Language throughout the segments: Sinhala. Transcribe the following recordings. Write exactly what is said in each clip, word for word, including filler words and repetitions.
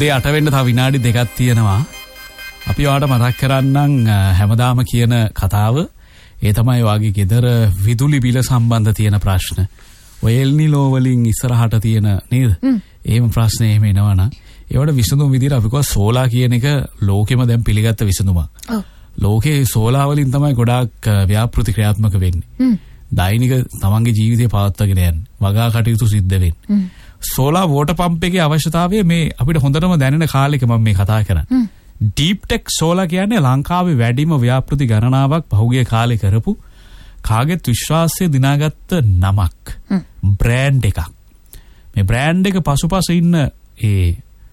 උදේ අට වෙන්න තව විනාඩි දෙකක් තියෙනවා. අපි ඔයාලට මතක් කරන්නම් හැමදාම කියන කතාව. ඒ තමයි වාගේ ගෙදර විදුලි බිල සම්බන්ධ තියෙන ප්‍රශ්න. ඔය එල්නිලෝ වලින් ඉස්සරහට තියෙන නේද? එහෙම ප්‍රශ්න එහෙම එනවනම් ඒවට විසඳුම් විදිහට අපි කව සෝලා කියන එක ලෝකෙම දැන් පිළිගත්ත විසඳුමක්. ඔව්. ලෝකේ සෝලා වලින් තමයි ගොඩාක් ව්‍යාපෘති ක්‍රියාත්මක වෙන්නේ. දෛනික තමන්ගේ ජීවිතය පවත්වාගෙන යන්නේ. වගා කටයුතු සිද්ධ වෙන්නේ. සෝලා වෝටර් පම්ප් එකේ අවශ්‍යතාවය මේ අපිට හොඳටම දැනෙන කාලෙක මම මේ කතා කරන්නේ. ඩීප් ටෙක් සෝලා කියන්නේ ලංකාවේ වැඩිම ව්‍යාපෘති ගණනාවක් පහුගිය කාලේ කරපු කාගෙත් විශ්වාසය දිනාගත්ත නමක්. බ්‍රෑන්ඩ් එකක්. මේ බ්‍රෑන්ඩ් එක පසුපස ඉන්න ඒ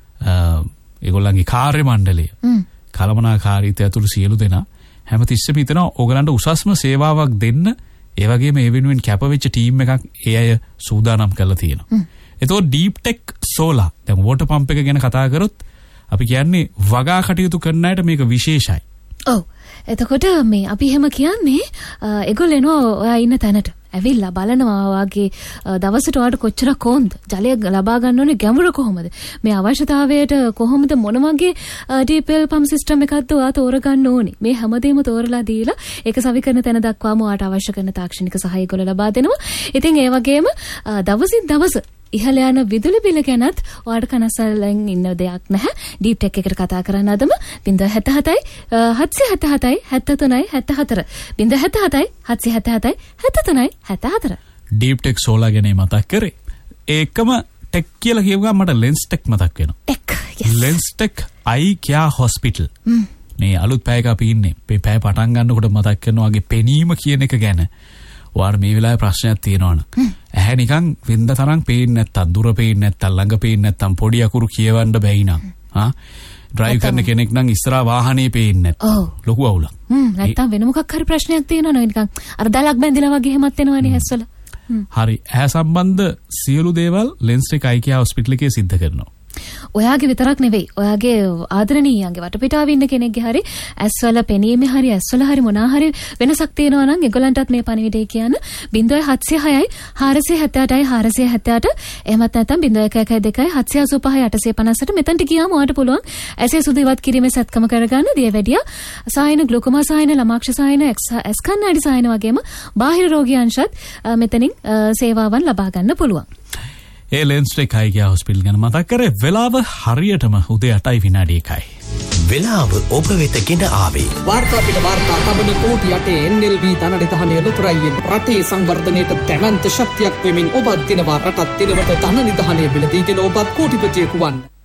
ඒගොල්ලන්ගේ කාර්ය මණ්ඩලය කළමනාකාරීත්වය ඇතුළු සියලු දෙනා හැමතිස්සෙම හිතනවා ඕගලන්ට උසස්ම සේවාවක් දෙන්න. ඒ වගේම ඒ වෙනුවෙන් කැපවෙච්ච ටීම් එකක් ඒ අය සූදානම් කරලා තියෙනවා. එතකොට ඩීප් ටෙක් සෝලා දැන් වෝටර් පම්ප් එක ගැන කතා කරොත් අපි කියන්නේ වගා කටයුතු කරන අයට මේක විශේෂයි. ඔව්. එතකොට මේ අපි එහෙම කියන්නේ ඒගොල්ලෝ එනවා ඔයා ඉන්න තැනට. ඇවිල්ලා බලනවා වාගේ දවසට ඔයාලට කොච්චර කොන්ද ජලය ලබා ගන්න ඕනේ ගැඹුර කොහොමද මේ අවශ්‍යතාවයට කොහොමද මොන වගේ ඩීප්වෙල් පම්ප් සිස්ටම් එකක්ද ඔයා තෝරගන්න ඕනේ මේ හැමදේම තෝරලා දීලා ඒක සවිකරන තැන දක්වාම ඔයාට අවශ්‍ය කරන තාක්ෂණික සහාය ඒගොල්ලෝ ලබා දෙනවා. ඉතින් ඒ වගේම දවසින් දවස ඉහළ යන විදුලි බිල ගැනත් ඔයාට කනස්සල්ලෙන් ඉන්න දෙයක් නැහැ. ඩීප් ටෙක් එකට කතා කරන්න අදම ज़ीरो सात सात හත්සිය හතයි හත තුනයි හත හතර ज़ीरो सात सात හත්සිය හතයි හත තුනයි හත හතර. ඩීප් ටෙක් සෝලා ගැන මතක් කරේ. ඒකම ටෙක් කියලා කියවුවා මට ලෙන්ස් ටෙක් මතක් වෙනවා. ටෙක්. yes. ලෙන්ස් ටෙක් අයි කියා හොස්පිටල්. මේ අලුත් පැයක අපි ඉන්නේ. මේ පැය පටන් ගන්නකොට මතක් කරනවා වගේ පෙනීම කියන එක ගැන. ඔයාලා මේ වෙලාවේ ප්‍රශ්නයක් තියෙනවනම් ඇහැ නිකන් වෙන්ද තරම් පේන්නේ නැත්තම් දුර පේන්නේ නැත්තම් ළඟ පේන්නේ නැත්තම් පොඩි අකුරු කියවන්න බැයි නම් ආ ඩ්‍රයිව් කරන කෙනෙක් නම් ඉස්සරහා වාහනේ පේන්නේ නැත්තම් ලොකු අවුලක්. හ්ම් නැත්තම් වෙන මොකක් හරි ප්‍රශ්නයක් තියෙනවනේ නිකන් අර දලක් බැඳිලා වගේ එහෙමත් එනවනේ ඇස්වල. හරි. ඇහැ සම්බන්ධ සියලු දේවල් ලෙන්ස් ටෙක් අයි කියා හොස්පිටල් එකේ සිද්ධ කරනවා. ඔයාගේ විතරක් නෙවෙයි ඔයාගේ ආදරණීයන්ගේ වටපිටාවේ ඉන්න කෙනෙක්ගේ හරි ඇස්වල පෙනීමේ හරි ඇස්වල හරි මොනවා හරි වෙනසක් තියෙනවා නම් ඒගොල්ලන්ටත් මේ පණිවිඩය කියන්න ज़ीरो හත්සිය හයයි හාරසිය හැත්තඅටයි හාරසිය හැත්තඅට එහෙමත් නැත්නම් ज़ीरो එක එක දෙකයි හත්සිය අසූ පහයි අටසිය පනස්සට මෙතනට ගියාම ඔයාට පුළුවන් ඇසේ සුදු ඉවත් කිරීමේ සත්කම කරගන්න දියවැඩියා සායන ග්ලුකෝමා සායන ලමාක්ෂ සායන ඇස් කණ්ණාඩි සායන වගේම බාහිර රෝගී අංශත් මෙතනින් සේවාවන් ලබා ගන්න පුළුවන්. ඒ ලෙන්ස් ටෙක් අයි කියා හොස්පිටල් ගැන මතක් කරේ. වෙලාව හරියටම උදේ අටයි විනාඩි එකයි. වෙලාව ඔබ වෙත ගෙන ආවේ. වාර්තා පිට වාර්තා තබන කෝටි අටේ එන් එල් බී ධනනිධානයේ ලොතරැයින් රටේ සංවර්ධනයට දැවැන්ත ශක්තියක් වෙමින් ඔබත් දිනවා රටත් දිනවට ධනනිධානයේ බිලදීගෙන ඔබත් කෝටිපතියෙකු වන්න.